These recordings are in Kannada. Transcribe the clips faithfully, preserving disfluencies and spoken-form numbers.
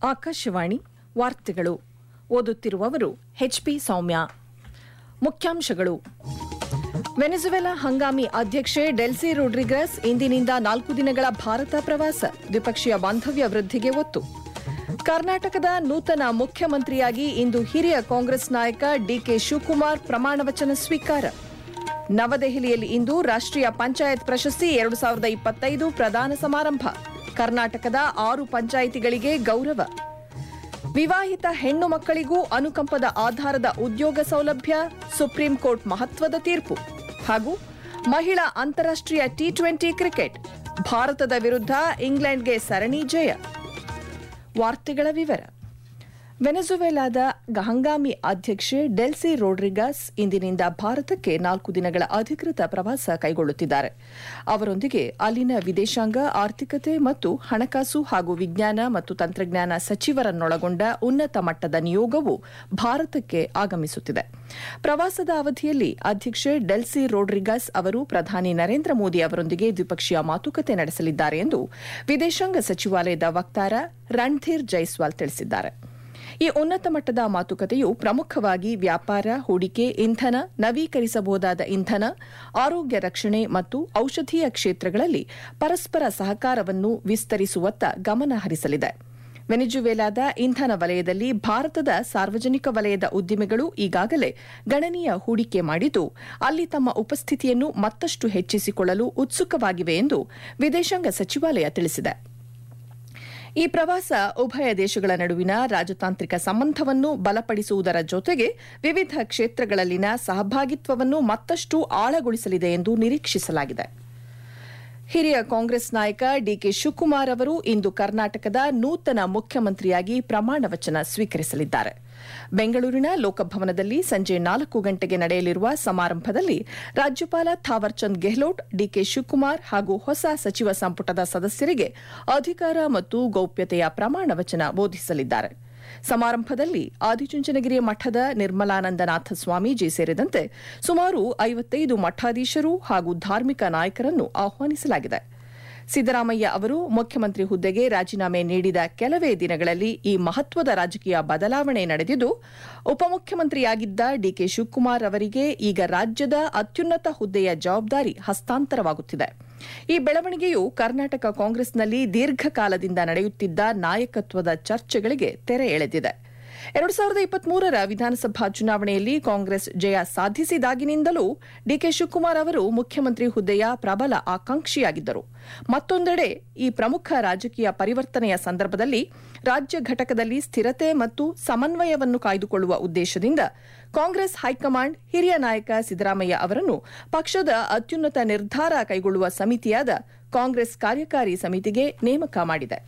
ಆಕಾಶವಾಣಿ ವಾರ್ತೆಗಳು ಓದುತ್ತಿರುವವರು ಎಚ್ಪಿ ಸೌಮ್ಯ. ಮುಖ್ಯಾಂಶಗಳು. ವೆನೆಜುವೆಲಾ ಹಂಗಾಮಿ ಅಧ್ಯಕ್ಷೆ ಡೆಲ್ಸಿ ರೊಡ್ರಿಗಸ್ ಇಂದಿನಿಂದ ನಾಲ್ಕು ದಿನಗಳ ಭಾರತ ಪ್ರವಾಸ, ದ್ವಿಪಕ್ಷೀಯ ಬಾಂಧವ್ಯ ವೃದ್ಧಿಗೆ ಒತ್ತು. ಕರ್ನಾಟಕದ ನೂತನ ಮುಖ್ಯಮಂತ್ರಿಯಾಗಿ ಇಂದು ಹಿರಿಯ ಕಾಂಗ್ರೆಸ್ ನಾಯಕ ಡಿಕೆ ಶಿವಕುಮಾರ್ ಪ್ರಮಾಣವಚನ ಸ್ವೀಕಾರ. ನವದೆಹಲಿಯಲ್ಲಿ ಇಂದು ರಾಷ್ಟ್ರೀಯ ಪಂಚಾಯತ್ ಪ್ರಶಸ್ತಿ ಎರಡು ಸಾವಿರದ ಇಪ್ಪತ್ತೈದು ಪ್ರದಾನ ಸಮಾರಂಭ. ಕರ್ನಾಟಕದ ಆರು ಪಂಚಾಯಿತಿಗಳಿಗೆ ಗೌರವ. ವಿವಾಹಿತ ಹೆಣ್ಣು ಮಕ್ಕಳಿಗೂ ಅನುಕಂಪದ ಆಧಾರದ ಉದ್ಯೋಗ ಸೌಲಭ್ಯ, ಸುಪ್ರೀಂ ಕೋರ್ಟ್ ಮಹತ್ವದ ತೀರ್ಪು. ಹಾಗೂ ಮಹಿಳಾ ಅಂತಾರಾಷ್ಟ್ರೀಯ ಟಿ ಟ್ವೆಂಟಿ ಕ್ರಿಕೆಟ್, ಭಾರತದ ವಿರುದ್ಧ ಇಂಗ್ಲೆಂಡ್ಗೆ ಸರಣಿ ಜಯ. ವಾರ್ತೆಗಳ ವಿವರ. ವೆನೆಜುವೆಲಾದ ಹಂಗಾಮಿ ಅಧ್ಯಕ್ಷೆ ಡೆಲ್ಸಿ ರೊಡ್ರಿಗಸ್ ಇಂದಿನಿಂದ ಭಾರತಕ್ಕೆ ನಾಲ್ಕು ದಿನಗಳ ಅಧಿಕೃತ ಪ್ರವಾಸ ಕೈಗೊಳ್ಳುತ್ತಿದ್ದಾರೆ. ಅವರೊಂದಿಗೆ ಅಲ್ಲಿನ ವಿದೇಶಾಂಗ, ಆರ್ಥಿಕತೆ ಮತ್ತು ಹಣಕಾಸು ಹಾಗೂ ವಿಜ್ಞಾನ ಮತ್ತು ತಂತ್ರಜ್ಞಾನ ಸಚಿವರನ್ನೊಳಗೊಂಡ ಉನ್ನತ ಮಟ್ಟದ ನಿಯೋಗವು ಭಾರತಕ್ಕೆ ಆಗಮಿಸುತ್ತಿದೆ. ಪ್ರವಾಸದ ಅವಧಿಯಲ್ಲಿ ಅಧ್ಯಕ್ಷೆ ಡೆಲ್ಸಿ ರೊಡ್ರಿಗಸ್ ಅವರು ಪ್ರಧಾನಿ ನರೇಂದ್ರ ಮೋದಿ ಅವರೊಂದಿಗೆ ದ್ವಿಪಕ್ಷೀಯ ಮಾತುಕತೆ ನಡೆಸಲಿದ್ದಾರೆ ಎಂದು ವಿದೇಶಾಂಗ ಸಚಿವಾಲಯದ ವಕ್ತಾರ ರಣಧೀರ್ ಜೈಸ್ವಾಲ್ ತಿಳಿಸಿದ್ದಾರೆ. ಈ ಉನ್ನತ ಮಟ್ಟದ ಮಾತುಕತೆಯು ಪ್ರಮುಖವಾಗಿ ವ್ಯಾಪಾರ, ಹೂಡಿಕೆ, ಇಂಧನ, ನವೀಕರಿಸಬಹುದಾದ ಇಂಧನ, ಆರೋಗ್ಯ ರಕ್ಷಣೆ ಮತ್ತು ಔಷಧೀಯ ಕ್ಷೇತ್ರಗಳಲ್ಲಿ ಪರಸ್ಪರ ಸಹಕಾರವನ್ನು ವಿಸ್ತರಿಸುವತ್ತ ಗಮನ ಹರಿಸಲಿದೆ. ವೆನೆಜುವೆಲಾದ ಇಂಧನ ವಲಯದಲ್ಲಿ ಭಾರತದ ಸಾರ್ವಜನಿಕ ವಲಯದ ಉದ್ದಿಮೆಗಳು ಈಗಾಗಲೇ ಗಣನೀಯ ಹೂಡಿಕೆ ಮಾಡಿದ್ದು, ಅಲ್ಲಿ ತಮ್ಮ ಉಪಸ್ಥಿತಿಯನ್ನು ಮತ್ತಷ್ಟು ಹೆಚ್ಚಿಸಿಕೊಳ್ಳಲು ಉತ್ಸುಕವಾಗಿವೆ ಎಂದು ವಿದೇಶಾಂಗ ಸಚಿವಾಲಯ ತಿಳಿಸಿದೆ. ಈ ಪ್ರವಾಸ ಉಭಯ ದೇಶಗಳ ನಡುವಿನ ರಾಜತಾಂತ್ರಿಕ ಸಂಬಂಧವನ್ನು ಬಲಪಡಿಸುವುದರ ಜೊತೆಗೆ ವಿವಿಧ ಕ್ಷೇತ್ರಗಳಲ್ಲಿನ ಸಹಭಾಗಿತ್ವವನ್ನು ಮತ್ತಷ್ಟು ಆಳಗೊಳಿಸಲಿದೆ ಎಂದು ನಿರೀಕ್ಷಿಸಲಾಗಿದೆ. ಹಿರಿಯ ಕಾಂಗ್ರೆಸ್ ನಾಯಕ ಡಿಕೆ ಶಿವಕುಮಾರ್ ಅವರು ಇಂದು ಕರ್ನಾಟಕದ ನೂತನ ಮುಖ್ಯಮಂತ್ರಿಯಾಗಿ ಪ್ರಮಾಣ ವಚನ ಸ್ವೀಕರಿಸಲಿದ್ದಾರೆ. ಬೆಂಗಳೂರಿನ ಲೋಕಭವನದಲ್ಲಿ ಸಂಜೆ ನಾಲ್ಕು ಗಂಟೆಗೆ ನಡೆಯಲಿರುವ ಸಮಾರಂಭದಲ್ಲಿ ರಾಜ್ಯಪಾಲ ಥಾವರ್ಚಂದ್ ಗೆಹ್ಲೋಟ್, ಡಿಕೆ ಶಿವಕುಮಾರ್ ಹಾಗೂ ಹೊಸ ಸಚಿವ ಸಂಪುಟದ ಸದಸ್ಯರಿಗೆ ಅಧಿಕಾರ ಮತ್ತು ಗೌಪ್ಯತೆಯ ಪ್ರಮಾಣ ವಚನ ಬೋಧಿಸಲಿದ್ದಾರೆ. ಸಮಾರಂಭದಲ್ಲಿ ಆದಿಚುಂಚನಗಿರಿ ಮಠದ ನಿರ್ಮಲಾನಂದನಾಥ ಸ್ವಾಮೀಜಿ ಸೇರಿದಂತೆ ಸುಮಾರು ಐವತ್ತೈದು ಮಠಾಧೀಶರು ಹಾಗೂ ಧಾರ್ಮಿಕ ನಾಯಕರನ್ನು ಆಹ್ವಾನಿಸಲಾಗಿದೆ. ಸಿದ್ದರಾಮಯ್ಯ ಅವರು ಮುಖ್ಯಮಂತ್ರಿ ಹುದ್ದೆಗೆ ರಾಜೀನಾಮೆ ನೀಡಿದ ಕೆಲವೇ ದಿನಗಳಲ್ಲಿ ಈ ಮಹತ್ವದ ರಾಜಕೀಯ ಬದಲಾವಣೆ ನಡೆದಿದ್ದು, ಉಪಮುಖ್ಯಮಂತ್ರಿಯಾಗಿದ್ದ ಡಿಕೆ ಶಿವಕುಮಾರ್ ಅವರಿಗೆ ಈಗ ರಾಜ್ಯದ ಅತ್ಯುನ್ನತ ಹುದ್ದೆಯ ಜವಾಬ್ದಾರಿ ಹಸ್ತಾಂತರವಾಗುತ್ತಿದೆ. ಈ ಬೆಳವಣಿಗೆಯು ಕರ್ನಾಟಕ ಕಾಂಗ್ರೆಸ್ನಲ್ಲಿ ದೀರ್ಘಕಾಲದಿಂದ ನಡೆಯುತ್ತಿದ್ದ ನಾಯಕತ್ವದ ಚರ್ಚೆಗಳಿಗೆ ತೆರೆ ಎಳೆದಿದೆ. ಎರಡು ಸಾವಿರದ ಇಪ್ಪತ್ಮೂರರ ವಿಧಾನಸಭಾ ಚುನಾವಣೆಯಲ್ಲಿ ಕಾಂಗ್ರೆಸ್ ಜಯ ಸಾಧಿಸಿದಾಗಿನಿಂದಲೂ ಡಿಕೆ ಶಿವಕುಮಾರ್ ಅವರು ಮುಖ್ಯಮಂತ್ರಿ ಹುದ್ದೆಯ ಪ್ರಬಲ ಆಕಾಂಕ್ಷಿಯಾಗಿದ್ದರು. ಮತ್ತೊಂದೆಡೆ ಈ ಪ್ರಮುಖ ರಾಜಕೀಯ ಪರಿವರ್ತನೆಯ ಸಂದರ್ಭದಲ್ಲಿ ರಾಜ್ಯ ಘಟಕದಲ್ಲಿ ಸ್ಥಿರತೆ ಮತ್ತು ಸಮನ್ವಯವನ್ನು ಕಾಯ್ದುಕೊಳ್ಳುವ ಉದ್ದೇಶದಿಂದ ಕಾಂಗ್ರೆಸ್ ಹೈಕಮಾಂಡ್ ಹಿರಿಯ ನಾಯಕ ಸಿದ್ದರಾಮಯ್ಯ ಅವರನ್ನು ಪಕ್ಷದ ಅತ್ಯುನ್ನತ ನಿರ್ಧಾರ ಕೈಗೊಳ್ಳುವ ಸಮಿತಿಯಾದ ಕಾಂಗ್ರೆಸ್ ಕಾರ್ಯಕಾರಿ ಸಮಿತಿಗೆ ನೇಮಕ ಮಾಡಿದೆ.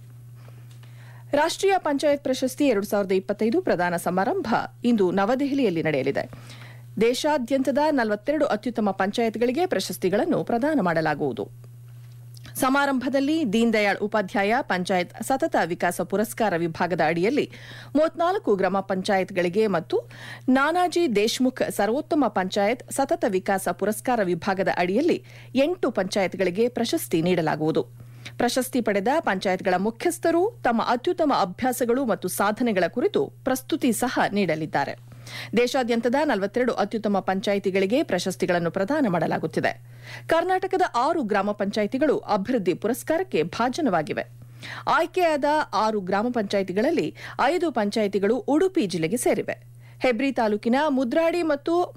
ರಾಷ್ಟ್ರೀಯ ಪಂಚಾಯತ್ ಪ್ರಶಸ್ತಿ ಎರಡು ಸಾವಿರದ ಇಪ್ಪತ್ತೈದು ಪ್ರದಾನ ಸಮಾರಂಭ ಇಂದು ನವದೆಹಲಿಯಲ್ಲಿ ನಡೆಯಲಿದೆ. ದೇಶಾದ್ಯಂತದ ನಲವತ್ತೆರಡು ಅತ್ಯುತ್ತಮ ಪಂಚಾಯತ್ಗಳಿಗೆ ಪ್ರಶಸ್ತಿಗಳನ್ನು ಪ್ರದಾನ ಮಾಡಲಾಗುವುದು. ಸಮಾರಂಭದಲ್ಲಿ ದೀನ್ ದಯಾಳ್ ಉಪಾಧ್ಯಾಯ ಪಂಚಾಯತ್ ಸತತ ವಿಕಾಸ ಪುರಸ್ಕಾರ ವಿಭಾಗದ ಅಡಿಯಲ್ಲಿ ಮೂವತ್ನಾಲ್ಕು ಗ್ರಾಮ ಪಂಚಾಯತ್ಗಳಿಗೆ ಮತ್ತು ನಾನಾಜಿ ದೇಶ್ಮುಖ್ ಸರ್ವೋತ್ತಮ ಪಂಚಾಯತ್ ಸತತ ವಿಕಾಸ ಪುರಸ್ಕಾರ ವಿಭಾಗದ ಅಡಿಯಲ್ಲಿ ಎಂಟು ಪಂಚಾಯತ್ಗಳಿಗೆ ಪ್ರಶಸ್ತಿ ನೀಡಲಾಗುವುದು. ಪ್ರಶಸ್ತಿ ಪಡೆದ ಪಂಚಾಯತ್ಗಳ ಮುಖ್ಯಸ್ಥರು ತಮ್ಮ ಅತ್ಯುತ್ತಮ ಅಭ್ಯಾಸಗಳು ಮತ್ತು ಸಾಧನೆಗಳ ಕುರಿತು ಪ್ರಸ್ತುತಿ ಸಹ ನೀಡಲಿದ್ದಾರೆ. ದೇಶಾದ್ಯಂತದ ನಲವತ್ತೆರಡು ಅತ್ಯುತ್ತಮ ಪಂಚಾಯಿತಿಗಳಿಗೆ ಪ್ರಶಸ್ತಿಗಳನ್ನು ಪ್ರದಾನ ಮಾಡಲಾಗುತ್ತಿದೆ. ಕರ್ನಾಟಕದ ಆರು ಗ್ರಾಮ ಪಂಚಾಯಿತಿಗಳು ಅಭಿವೃದ್ಧಿ ಪುರಸ್ಕಾರಕ್ಕೆ ಭಾಜನವಾಗಿವೆ. ಆಯ್ಕೆಯಾದ ಆರು ಗ್ರಾಮ ಪಂಚಾಯಿತಿಗಳಲ್ಲಿ ಐದು ಪಂಚಾಯಿತಿಗಳು ಉಡುಪಿ ಜಿಲ್ಲೆಗೆ ಸೇರಿವೆ. ಹೆಬ್ರಿ ತಾಲೂಕಿನ ಮುದ್ರಾಡಿ ಮತ್ತು